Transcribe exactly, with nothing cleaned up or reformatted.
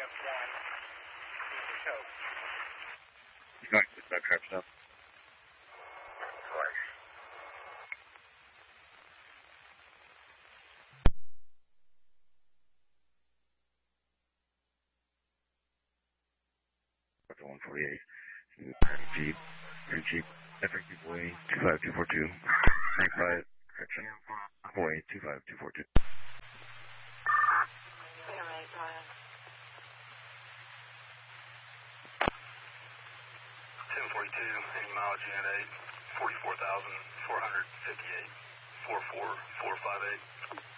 Not just that crap stuff. one forty-eight. Grand Jeep. Grand Jeep. Effective way two five two four two. ninety-five. Correction. Way two five two four two. ten forty-two, any mileage unit eight, forty-four thousand four hundred fifty-eight, four four four five eight.